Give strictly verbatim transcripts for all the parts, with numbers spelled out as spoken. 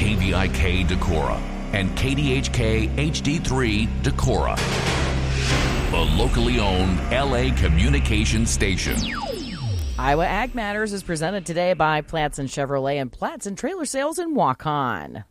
K V I K Decorah and K D H K H D three Decorah, a locally owned L A communication station. Iowa Ag Matters is presented today by Platson Chevrolet and Platson Trailer Sales in Waukon.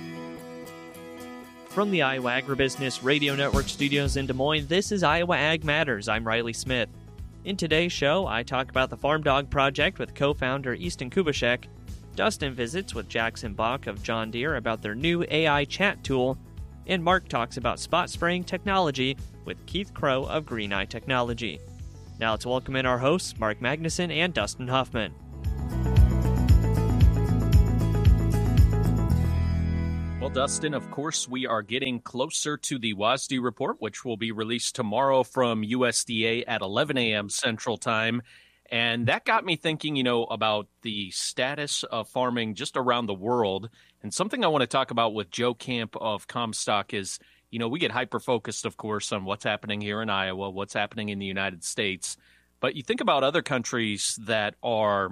From the Iowa Agribusiness Radio Network studios in Des Moines, this is Iowa Ag Matters. I'm Riley Smith. In today's show, I talk about the Farm Dog Project with co-founder Easton Kubashek. Dustin visits with Jackson Bach of John Deere about their new A I chat tool. And Mark talks about spot spraying technology with Keith Crow of Green Eye Technology. Now let's welcome in our hosts, Mark Magnuson and Dustin Huffman. Well, Dustin, of course, we are getting closer to the W A S D report, which will be released tomorrow from U S D A at eleven a.m. Central Time. And that got me thinking, you know, about the status of farming just around the world. And something I want to talk about with Joe Camp of Comstock is, you know, we get hyper-focused, of course, on what's happening here in Iowa, what's happening in the United States. But you think about other countries that are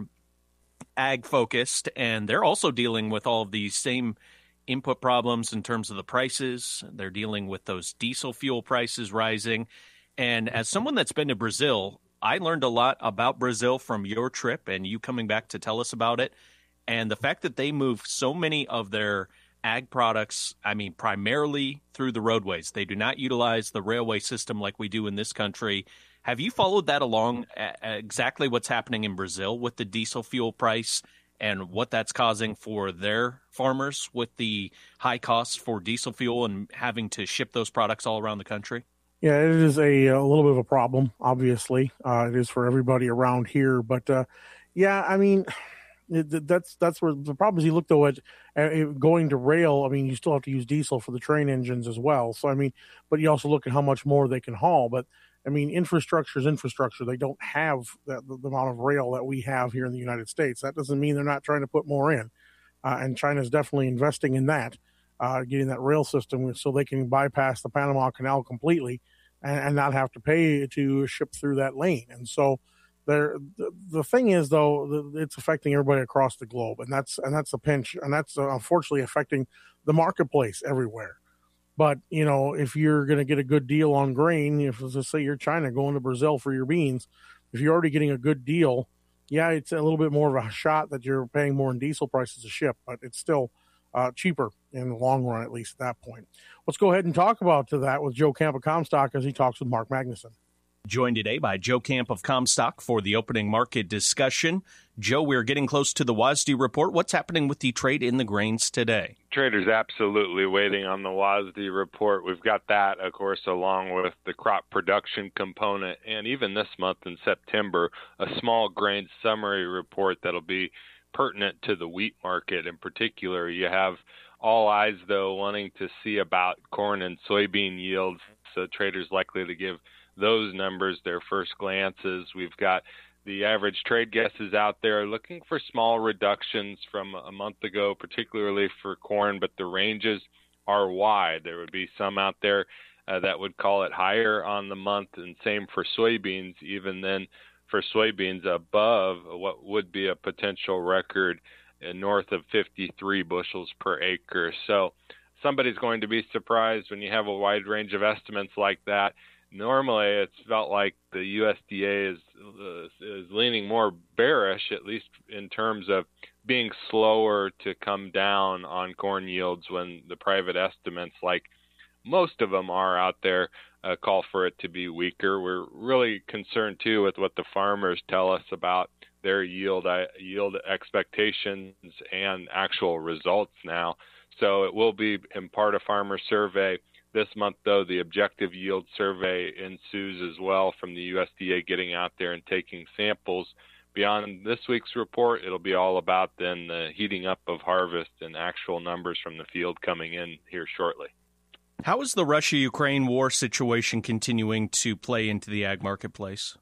ag-focused, and they're also dealing with all of these same input problems in terms of the prices. They're dealing with those diesel fuel prices rising. And as someone that's been to Brazil, I learned a lot about Brazil from your trip and you coming back to tell us about it. And the fact that they move so many of their ag products, I mean, primarily through the roadways. They do not utilize the railway system like we do in this country. Have you followed that along, exactly what's happening in Brazil with the diesel fuel price and what that's causing for their farmers with the high costs for diesel fuel and having to ship those products all around the country? Yeah, it is a, a little bit of a problem, obviously. Uh, it is for everybody around here. But, uh, yeah, I mean, it, that's that's where the problem is. You look, though, at uh, going to rail. I mean, you still have to use diesel for the train engines as well. So, I mean, but you also look at how much more they can haul. But, I mean, infrastructure is infrastructure. They don't have that, the, the amount of rail that we have here in the United States. That doesn't mean they're not trying to put more in. Uh, and China is definitely investing in that, uh, getting that rail system so they can bypass the Panama Canal completely and, and not have to pay to ship through that lane. And so there, the, the thing is, though, it's affecting everybody across the globe. And that's and that's a pinch. And that's uh, unfortunately affecting the marketplace everywhere. But, you know, if you're going to get a good deal on grain, if let's say you're China going to Brazil for your beans, if you're already getting a good deal, yeah, it's a little bit more of a shot that you're paying more in diesel prices to ship, but it's still uh, cheaper in the long run, at least at that point. Let's go ahead and talk about to that with Joe Camp of Comstock as he talks with Mark Magnuson. Joined today by Joe Camp of Comstock for the opening market discussion. Joe, we're getting close to the W A S D report. What's happening with the trade in the grains today? Traders absolutely waiting on the W A S D report. We've got that, of course, along with the crop production component, and even this month in September, a small grain summary report that'll be pertinent to the wheat market in particular. You have all eyes, though, wanting to see about corn and soybean yields, so traders likely to give those numbers their first glances. We've got the average trade guesses out there looking for small reductions from a month ago, particularly for corn, but the ranges are wide. There would be some out there uh, that would call it higher on the month, and same for soybeans, even then for soybeans above what would be a potential record uh, north of fifty-three bushels per acre. So somebody's going to be surprised when you have a wide range of estimates like that. Normally, it's felt like the U S D A is uh, is leaning more bearish, at least in terms of being slower to come down on corn yields when the private estimates, like most of them are out there, uh, call for it to be weaker. We're really concerned, too, with what the farmers tell us about their yield uh, yield expectations and actual results now. So it will be in part a farmer survey. This month, though, the objective yield survey ensues as well from the U S D A getting out there and taking samples. Beyond this week's report, it'll be all about then the heating up of harvest and actual numbers from the field coming in here shortly. How is the Russia-Ukraine war situation continuing to play into the ag marketplace?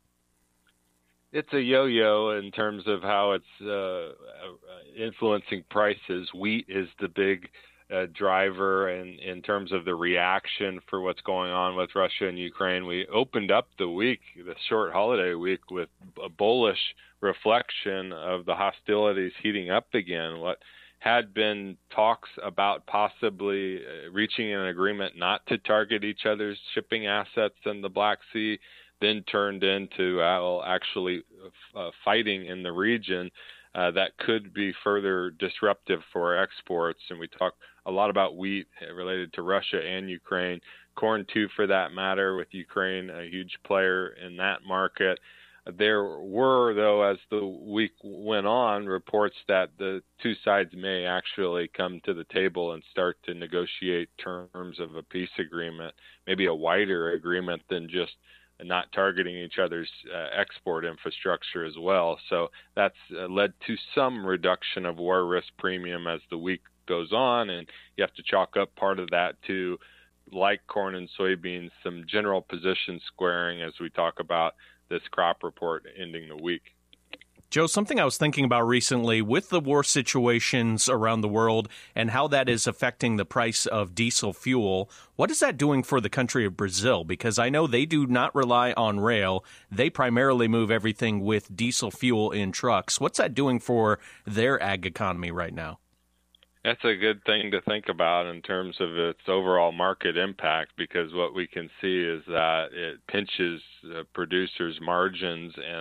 It's a yo-yo in terms of how it's uh, influencing prices. Wheat is the big Uh, driver and in, in terms of the reaction for what's going on with Russia and Ukraine. We opened up the week, the short holiday week, with a bullish reflection of the hostilities heating up again. What had been talks about possibly uh, reaching an agreement not to target each other's shipping assets in the Black Sea, then turned into uh, actually uh, fighting in the region. Uh, that could be further disruptive for exports. And we talk a lot about wheat related to Russia and Ukraine, corn too, for that matter, with Ukraine a huge player in that market. There were, though, as the week went on, reports that the two sides may actually come to the table and start to negotiate terms of a peace agreement, maybe a wider agreement than just not targeting each other's uh, export infrastructure as well. So that's uh, led to some reduction of war risk premium as the week goes on, and you have to chalk up part of that to, like corn and soybeans, some general position squaring as we talk about this crop report ending the week. Joe, something I was thinking about recently with the war situations around the world and how that is affecting the price of diesel fuel, what is that doing for the country of Brazil? Because I know they do not rely on rail. They primarily move everything with diesel fuel in trucks. What's that doing for their ag economy right now? That's a good thing to think about in terms of its overall market impact, because what we can see is that it pinches uh, producers' margins and